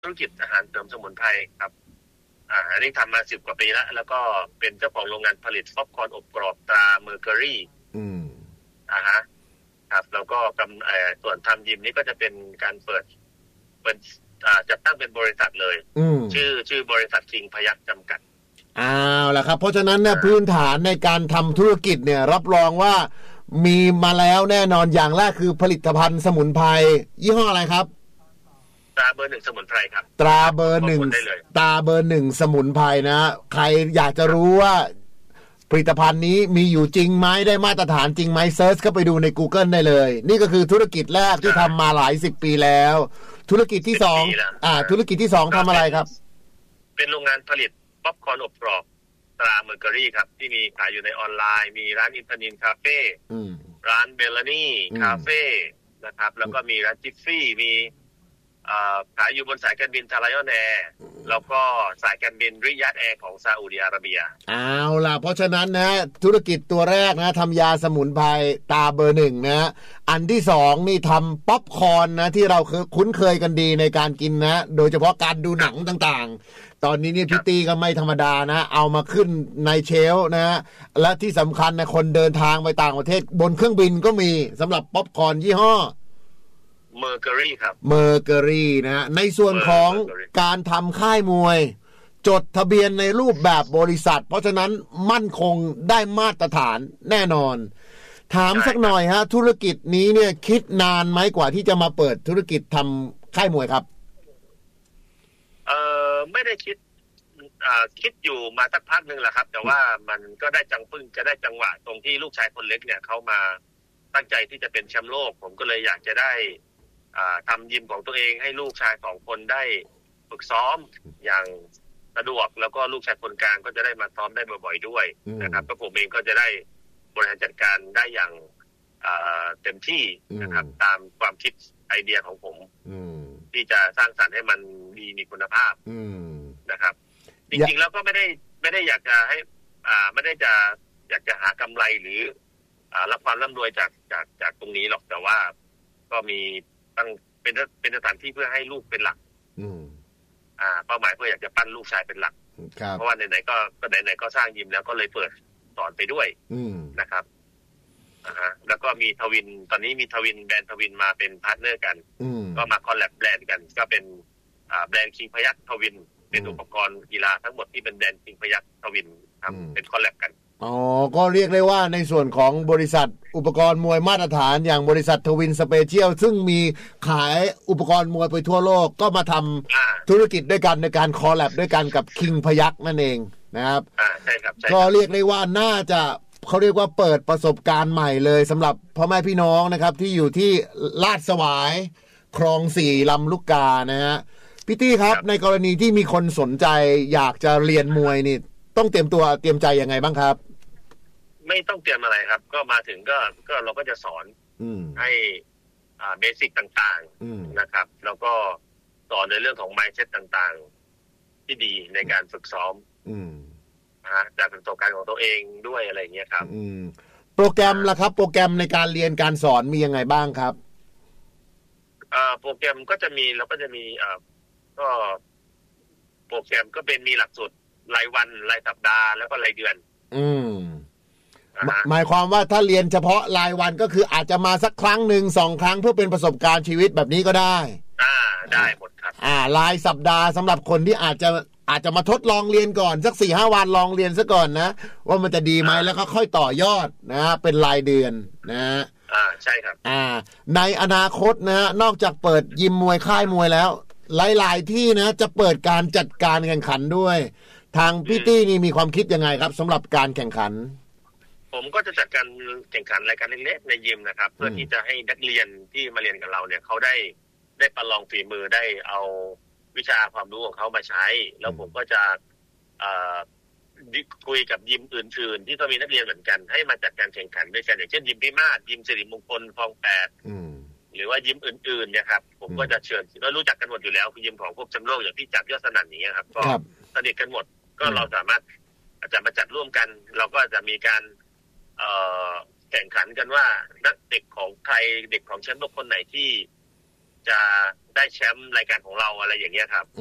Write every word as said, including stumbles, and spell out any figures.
ธุรกิจอาหารเสริมสมุนไพรครับอ่าอันนี้ทำมาสิบกว่าปีแล้วแล้วก็เป็นเจ้าของโรงงานผลิตป๊อปคอร์นอบกรอบตราเมอร์เกอรี่อืมอ่าฮะครับแล้วก็กำเอ่อส่วนทำยิมนี้ก็จะเป็นการเปิดเป็นอ่าจัดตั้งเป็นบริษัทเลยชื่อชื่อบริษัทคิงพยัคฆ์จำกัดอ้าวล่ะครับเพราะฉะนั้นเนี่ยพื้นฐานในการทำธุรกิจเนี่ยรับรองว่ามีมาแล้วแน่นอนอย่างแรกคือผลิตภัณฑ์สมุนไพรยี่ห้ออะไรครับตราเบอร์หนึ่งสมุนไพรครับตราเบอร์หนึ่งตราเบอร์หนึ่งสมุนไพรนะใครอยากจะรู้ว่าผลิตภัณฑ์นี้มีอยู่จริงไหมได้มาตรฐานจริงไหมเซิร์ชเข้าไปดูใน Google ได้เลยนี่ก็คือธุรกิจแรกที่ทำมาหลายสิบปีแล้วธุรกิจที่สองอ่าธุรกิจที่สองทำอะไรครับเป็นโรงงานผลิตป๊อปคอร์นอบกรอบตราเมอร์เกอรี่ครับที่มีขายอยู่ในออนไลน์มีร้านอินทนินคาเฟ่ร้านเบลลานี่คาเฟ่นะครับแล้วก็มีร้านจิฟฟี่มีขายอยู่บนสายการบินทารายอนแอร์แล้วก็สายการบินริยัดแอร์ของซาอุดิอาระเบียเอาล่ะเพราะฉะนั้นนะธุรกิจตัวแรกนะทำยาสมุนไพรตาเบอร์หนึ่งนะอันที่สองนี่ทำป๊อปคอร์นนะที่เราคุ้นเคยกันดีในการกินนะโดยเฉพาะการดูหนังต่างๆตอนนี้นี่พี่ตี้ก็ไม่ธรรมดานะเอามาขึ้นในเชลฟ์นะและที่สำคัญนะคนเดินทางไปต่างประเทศบนเครื่องบินก็มีสำหรับป๊อปคอร์นยี่ห้อเมอร์เกอรี่ครับเมอร์เกอรี่นะในส่วนของการทำค่ายมวยจดทะเบียนในรูปแบบบริษัทเพราะฉะนั้นมั่นคงได้มาตรฐานแน่นอนถามสักหน่อยฮะธุรกิจนี้เนี่ยคิดนานไหมกว่าที่จะมาเปิดธุรกิจทำค่ายมวยครับเออไม่ได้คิดอ่าคิดอยู่มาสักพักนึงแหละครับแต่ว่ามันก็ได้จังพึ่งจะได้จังหวะตรงที่ลูกชายคนเล็กเนี่ยเขามาตั้งใจที่จะเป็นแชมป์โลกผมก็เลยอยากจะได้ทำยิมของตัวเองให้ลูกชายสองคนได้ฝึกซ้อมอย่างสะดวกแล้วก็ลูกชายคนกลางก็จะได้มาซ้อมได้บ่อยๆด้วยนะครับก็ผมเองก็จะได้บริหารจัดการได้อย่างเต็มที่นะครับตามความคิดไอเดียของผมที่จะสร้างสรรค์ให้มันดีมีคุณภาพนะครับจริงๆแล้วก็ไม่ได้ไม่ได้อยากจะให้อ่าไม่ได้จะอยากจะหากำไรหรืออ่ารับความร่ำรวยจากจากจากตรงนี้หรอกแต่ว่าก็มีตั้งเป็นเป็นสถานที่เพื่อให้ลูกเป็นหลักอ่าเป้าหมายเพื่ออยากจะปั้นลูกชายเป็นหลักเพราะว่าไหนๆก็ก็ไหนๆก็สร้างยิมแล้วก็เลยเปิดสอนไปด้วยนะครับอ่าฮะแล้วก็มีทวินตอนนี้มีทวินแบรนด์ทวินมาเป็นพาร์ทเนอร์กันก็มาคอลแลบแบรนด์กันก็เป็นอ่าแบรนด์คิงพยัคฆ์ทวินเป็นอุปกรณ์กีฬาทั้งหมดที่เป็นแบรนด์คิงพยัคฆ์ทวินทำเป็นคอลแลบกันอ๋อก็เรียกได้ว่าในส่วนของบริษัทอุปกรณ์มวยมาตรฐานอย่างบริษัททวินสเปเชียลซึ่งมีขายอุปกรณ์มวยไปทั่วโลกก็มาทำธุรกิจด้วยกันในการคอลแลบด้วยกันกับคิงพยัคฆ์นั่นเองนะครับอ่าใช่ครับก็เรียกได้ว่าน่าจะเขาเรียกว่าเปิดประสบการณ์ใหม่เลยสำหรับพ่อแม่พี่น้องนะครับที่อยู่ที่ลาดสวายคลองสี่ลำลูกกานะฮะพี่ตี้ครับในกรณีที่มีคนสนใจอยากจะเรียนมวยนี่ต้องเตรียมตัวเตรียมใจยังไงบ้างครับไม่ต้องเตรียมอะไรครับก็มาถึงก็ก็เราก็จะสอนให้อ่าเบสิกต่างๆนะครับแล้วก็สอนในเรื่องของ mindset ต่างๆที่ดีในการฝึกซ้อมนะฮะจากประสบการณ์ของตัวเองด้วยอะไรอย่างเงี้ยครับโปรแกรมล่ะครับโปรแกรมในการเรียนการสอนมียังไงบ้างครับอ่าโปรแกรมก็จะมีเราก็จะมีอ่าก็โปรแกรมก็เป็นมีหลักสูตรรายวันรายสัปดาห์แล้วก็รายเดือนอืมหมายความว่าถ้าเรียนเฉพาะรายวันก็คืออาจจะมาสักครั้งหนึ่งสองครั้งเพื่อเป็นประสบการณ์ชีวิตแบบนี้ก็ได้อ่าได้หมดครับอ่ารายสัปดาห์สำหรับคนที่อาจจะอาจจะมาทดลองเรียนก่อนสัก สี่ห้า วันลองเรียนซะก่อนนะว่ามันจะดีไหมแล้วก็ค่อยต่อยอดนะเป็นรายเดือนนะอ่าใช่ครับอ่าในอนาคตนะนอกจากเปิดยิมมวยค่ายมวยแล้วหลายๆที่นะจะเปิดการจัดการแข่งขันด้วยทางพี่ตี้นี่มีความคิดยังไงครับสำหรับการแข่งขันผมก็จะจัดการแข่งขันรายการเล็กๆในยิมนะครับเพื่อที่จะให้นักเรียนที่มาเรียนกับเราเนี่ยเขาได้ได้ประลองฝีมือได้เอาวิชาความรู้ของเขามาใช้แล้วผมก็จะคุยกับยิมอื่นๆที่เขามีนักเรียนเหมือนกันให้มาจัดการแข่งขันด้วยกันอย่างเช่นยิมพิมาศยิมสิริมงคลคลองแปดหรือว่ายิมอื่นๆเนี่ยครับผมก็จะเชิญก็รู้จักกันหมดอยู่แล้วคือยิมของพวกแชมป์โลกอย่างที่จับยอดสนั่นนี้ครับก็สนิทกันหมดก็เราสามารถอาจจะมาจัดร่วมกันเราก็จะมีการแข่งขันกันว่านักเด็กของใครเด็กของแชมป์โลกคนไหนที่จะได้แชมป์รายการของเราอะไรอย่างเงี้ยครับ